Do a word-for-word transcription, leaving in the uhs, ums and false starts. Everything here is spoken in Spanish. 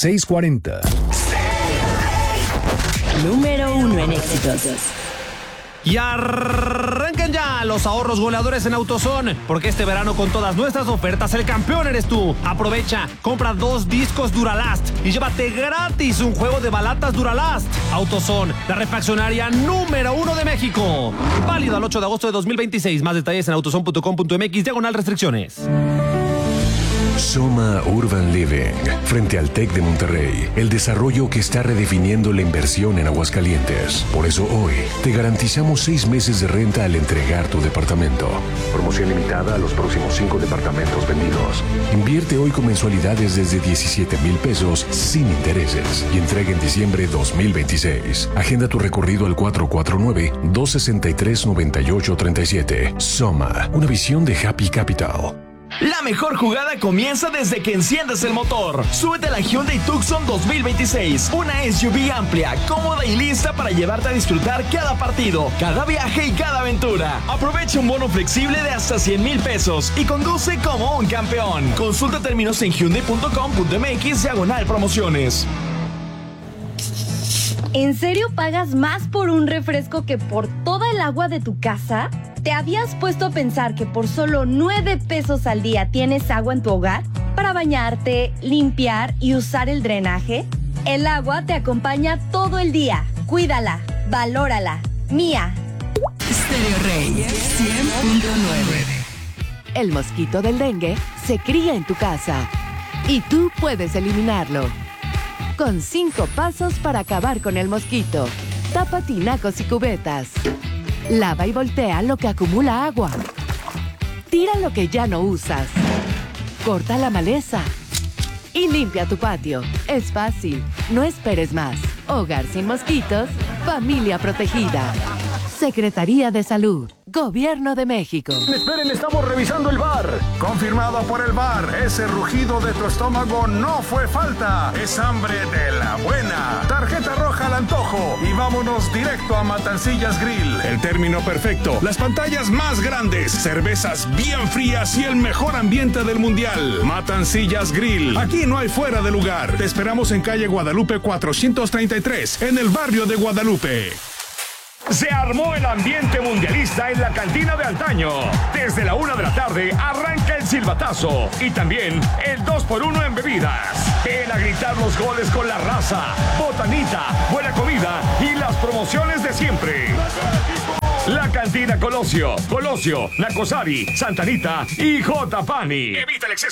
seiscientos cuarenta. Número uno en éxitos. Y arrancan ya los ahorros goleadores en AutoZone, porque este verano con todas nuestras ofertas el campeón eres tú. Aprovecha, compra dos discos Duralast y llévate gratis un juego de balatas Duralast. AutoZone, la refaccionaria número uno de México. Válido al ocho de agosto de dos mil veintiséis. Más detalles en autozone punto com punto mx, diagonal restricciones. Soma Urban Living, frente al TEC de Monterrey, el desarrollo que está redefiniendo la inversión en Aguascalientes. Por eso hoy te garantizamos seis meses de renta al entregar tu departamento. Promoción limitada a los próximos cinco departamentos vendidos. Invierte hoy con mensualidades desde diecisiete mil pesos sin intereses y entrega en diciembre dos mil veintiséis. Agenda tu recorrido al cuatro cuatro nueve, dos seis tres, nueve ocho tres siete. Soma, una visión de Happy Capital. La mejor jugada comienza desde que enciendes el motor. Súbete a la Hyundai Tucson dos mil veintiséis, una S U V amplia, cómoda y lista para llevarte a disfrutar cada partido, cada viaje y cada aventura. Aprovecha un bono flexible de hasta cien mil pesos y conduce como un campeón. Consulta términos en hyundai punto com punto mx diagonal promociones. ¿En serio pagas más por un refresco que por toda el agua de tu casa? ¿Te habías puesto a pensar que por solo nueve pesos al día tienes agua en tu hogar para bañarte, limpiar y usar el drenaje? El agua te acompaña todo el día. Cuídala, valórala. Mía. Stereo Rey cien punto nueve. El mosquito del dengue se cría en tu casa y tú puedes eliminarlo. Con cinco pasos para acabar con el mosquito. Tapa tinacos y cubetas. Lava y voltea lo que acumula agua. Tira lo que ya no usas. Corta la maleza. Y limpia tu patio. Es fácil. No esperes más. Hogar sin mosquitos. Familia protegida. Secretaría de Salud. Gobierno de México. Esperen, estamos revisando el V A R. Confirmado por el V A R. Ese rugido de tu estómago no fue falta. Es hambre de la buena. Tarjeta roja al antojo. Y vámonos directo a Matancillas Grill. El término perfecto. Las pantallas más grandes. Cervezas bien frías y el mejor ambiente del mundial. Matancillas Grill. Aquí no hay fuera de lugar. Te esperamos en calle Guadalupe cuatrocientos treinta y tres. En el barrio de Guadalupe. Se armó el ambiente mundialista en la cantina de antaño. Desde la una de la tarde arranca el silbatazo y también el dos por uno en bebidas. Ven a gritar los goles con la raza, botanita, buena comida y las promociones de siempre. La Cantina Colosio, Colosio, Nacosari, Santa Anita y J. Pani. Evita el exceso